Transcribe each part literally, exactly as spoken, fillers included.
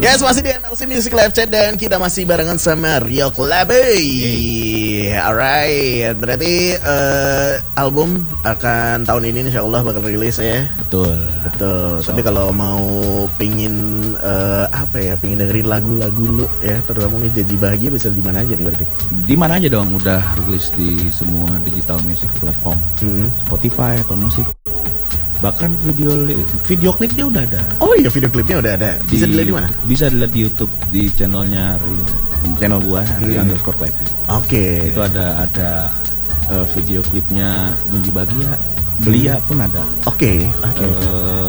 Yes, masih di N L C Music Live Chat dan kita masih barengan sama Rio Clappy. Alright, berarti uh, album akan tahun ini insya Allah bakal rilis ya. Betul. Betul. So. Tapi kalau mau pingin uh, apa ya, pingin dengerin lagu-lagu lu ya, terutama Janji Bahagia bisa di mana aja nih berarti? Di mana aja dong, udah rilis di semua digital music platform, mm-hmm. Spotify, Apple Music. Bahkan video video klipnya udah ada. Oh iya, video klipnya udah ada. Bisa di, dilihat di mana? Bisa dilihat di YouTube, di channelnya channel gua hmm. di underscore Clappy. Oke. Okay. Itu ada ada uh, video klipnya Janji Bahagia, Belia hmm. pun ada. Oke. Okay. Okay. Uh,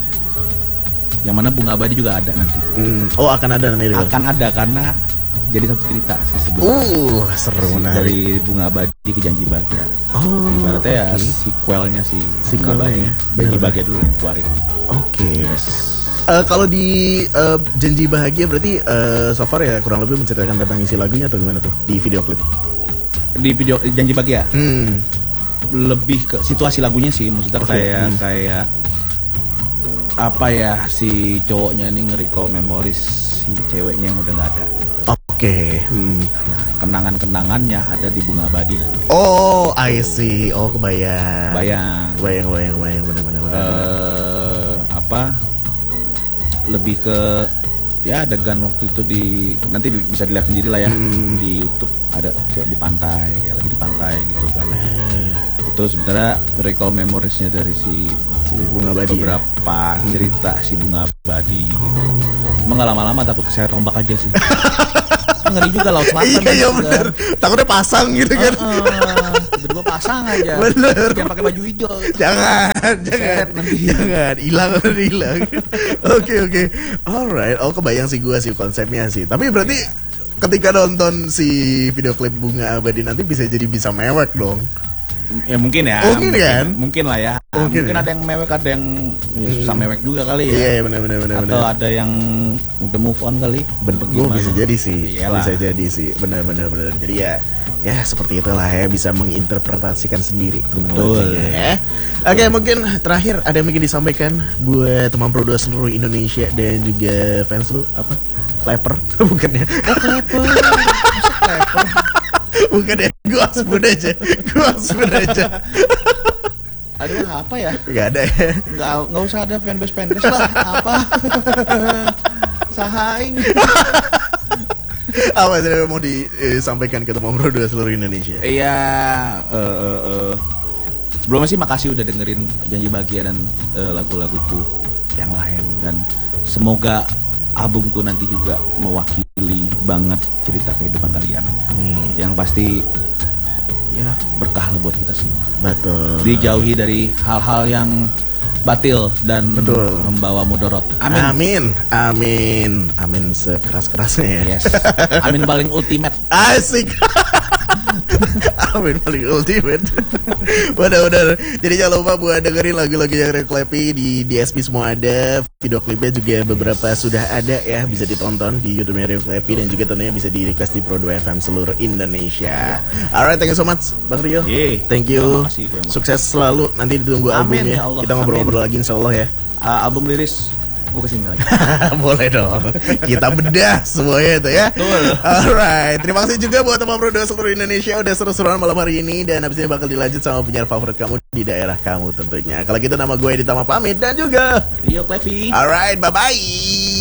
yang mana Bunga Abadi juga ada nanti. Hmm. Oh, akan ada nanti. Akan ada karena jadi satu cerita sih sebelumnya. Uh, seru menarik. Dari Bunga Abadi ke Janji Bahagia. Oh, ibaratnya okay. ya sequelnya si sequelnya ya. Janji Bahagia dulu yang keluarin. Oke. Okay. Yes. Uh, kalau di uh, Janji Bahagia berarti uh, so far ya kurang lebih menceritakan tentang isi lagunya atau gimana tuh di video klip? Di video Janji Bahagia. Hmm. Lebih ke situasi lagunya sih, maksudnya okay. kayak hmm. kayak apa ya, si cowoknya ini nge-recall memories si ceweknya yang udah nggak ada. Oke. Okay. Hmm. Nah, kenangan-kenangannya ada di Bunga Abadi nanti. Oh, I see. Oh, kebayang. Bayang. Bayang, bayang, bayang, benar-benar. Uh, apa? Lebih ke ya adegan waktu itu di nanti bisa dilihat sendiri lah ya hmm. di YouTube, ada kayak di pantai, kayak lagi di pantai gitu kan. Hmm. Itu sebenarnya recall memoriesnya dari si, si Bunga Abadi. Beberapa ya? cerita hmm. si Bunga Abadi. Oh. Gitu. Emang gak lama-lama takut keseret ombak aja sih. Ngeri juga laut selatan. Iya, iya bener. Takutnya pasang gitu kan. Uh, uh, berdua pasang aja. Bener. Jangan pakai baju hijau. Jangan, jangan. Nanti jangan, hilang hilang. Oke, oke. Alright. Oh, kebayang sih gua sih konsepnya sih. Tapi berarti yeah. ketika nonton si video klip Bunga Abadi nanti bisa jadi bisa mewek dong. Ya mungkin ya. Mungkin, mungkin kan? Mungkin lah ya. Mungkin, mungkin ya? ada yang mewek, ada yang ya, susah mewek juga kali ya. Iya, yeah, benar benar benar. Atau bener. ada yang udah move on kali. Benar, bisa jadi sih. Iyalah. Bisa jadi sih. Benar benar benar. Jadi ya ya seperti itulah ya, bisa menginterpretasikan sendiri. Betul ya. Oke, mungkin terakhir ada yang mungkin disampaikan buat teman produser seluruh Indonesia dan juga fans lu apa? Clapper bukan ya? Clapper. Clapper. Bukan ya, gue asbun aja, gue asbun aja. Aduh, apa ya? Gak ada ya? Gak, gak usah ada fanbase fanbase lah. Apa? Sahaing. Apa yang mau disampaikan ke teman produser seluruh Indonesia? Iya, uh, uh, uh. sebelumnya sih makasih udah dengerin Janji Bahagia dan uh, lagu-laguku yang lain, dan semoga albumku nanti juga mewakili banget cerita kehidupan kalian. Amin. Yang pasti ya berkah lah buat kita semua. Betul. Dijauhi dari hal-hal yang batil dan betul. membawa mudorot. Amin. Amin. Amin. Amin sekeras-kerasnya ya. Yes. Amin paling ultimate. Asik. Amin paling ultimate. Benar-benar. Jadi jangan lupa buat dengerin lagu-lagu yang Rio Clappy di D S P semua ada. Video klipnya juga beberapa yes. sudah ada ya, bisa ditonton di YouTube-nya Rio Clappy dan juga tentunya bisa di request di Pro dua F M seluruh Indonesia. Alright, thank you so much Bang Rio. Yeah. Thank you. Makasih, sukses selalu, nanti ditunggu Amin, albumnya. Ya Allah. Kita ngobrol-ngobrol lagi insyaallah ya. Uh, album liris gue kesini lagi. Boleh dong. Kita bedah semuanya itu ya. Betul. Alright. Terima kasih juga buat teman produser seluruh Indonesia udah seru-seruan malam hari ini, dan abis ini bakal dilanjut sama penyiar favorit kamu di daerah kamu tentunya. Kalau gitu nama gue Ditama pamit dan juga Rio Clappy. Alright, bye bye.